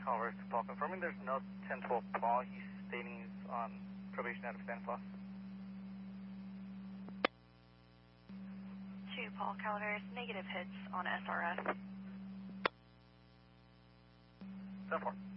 Converse to Paul, confirming there's no 1012 Paul. He's stating he's on probation out of Stanislaus. 2 Paul Calvert, negative hits on SRS. 10-4.